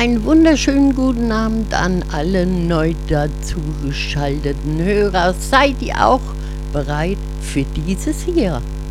einen wunderschönen guten Abend an alle neu dazugeschalteten Hörer. Seid ihr auch bereit für dieses hier?